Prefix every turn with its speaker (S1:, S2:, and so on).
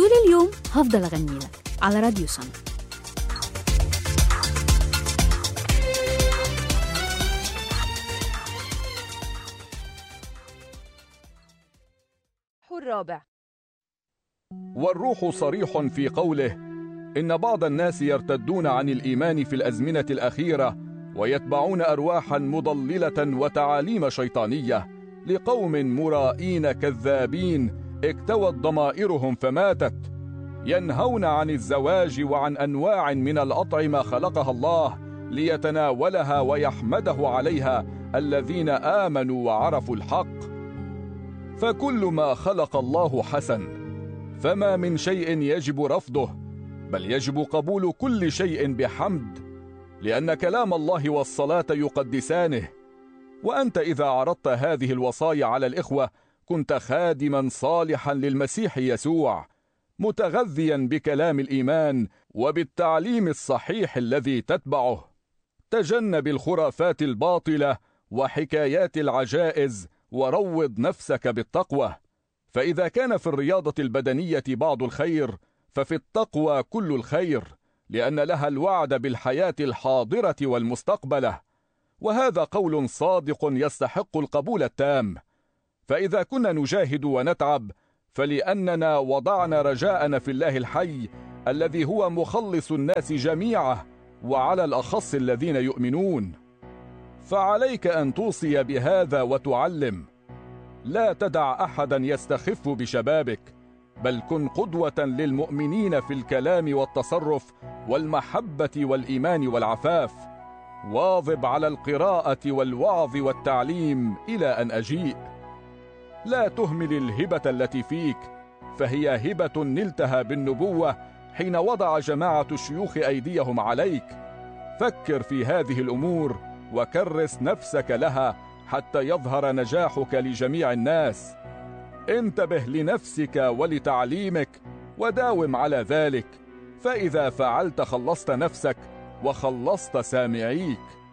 S1: وطول اليوم هفضل أغني لك على راديو سما.
S2: الرابع.
S3: والروح صريح في قوله: إن بعض الناس يرتدون عن الإيمان في الأزمنة الأخيرة ويتبعون أرواحا مضللة وتعاليم شيطانية لقوم مرائين كذابين اكتوت ضمائرهم فماتت، ينهون عن الزواج وعن أنواع من الأطعمة خلقها الله ليتناولها ويحمده عليها الذين آمنوا وعرفوا الحق. فكل ما خلق الله حسن، فما من شيء يجب رفضه، بل يجب قبول كل شيء بحمد، لأن كلام الله والصلاة يقدسانه. وأنت إذا عرضت هذه الوصايا على الإخوة كنت خادما صالحا للمسيح يسوع، متغذيا بكلام الإيمان وبالتعليم الصحيح الذي تتبعه. تجنب الخرافات الباطلة وحكايات العجائز، وروض نفسك بالتقوى. فإذا كان في الرياضة البدنية بعض الخير، ففي التقوى كل الخير، لأن لها الوعد بالحياة الحاضرة والمستقبلة، وهذا قول صادق يستحق القبول التام. فإذا كنا نجاهد ونتعب فلأننا وضعنا رجاءنا في الله الحي الذي هو مخلص الناس جميعا، وعلى الأخص الذين يؤمنون. فعليك أن توصي بهذا وتعلم: لا تدع أحدا يستخف بشبابك، بل كن قدوة للمؤمنين في الكلام والتصرف والمحبة والإيمان والعفاف. واظب على القراءة والوعظ والتعليم إلى أن أجيء. لا تهمل الهبة التي فيك، فهي هبة نلتها بالنبوة حين وضع جماعة الشيوخ أيديهم عليك. فكر في هذه الأمور وكرس نفسك لها حتى يظهر نجاحك لجميع الناس. انتبه لنفسك ولتعليمك وداوم على ذلك، فإذا فعلت خلصت نفسك وخلصت سامعيك.